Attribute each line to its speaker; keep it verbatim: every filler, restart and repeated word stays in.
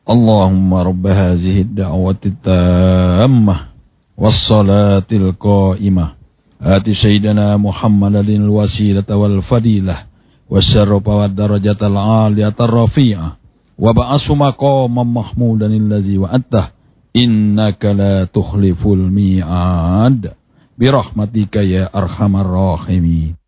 Speaker 1: اللهم رب هذه الدعوة التامة والصلاة القائمة آت سيدنا محمد الوسيلة والفضيلة والشرف والدرجة العالية الرفيعة وابعثه مقاما محمودا الذي وعدته إنك لا تخلف الميعاد برحمتك يا أرحم الراحمين.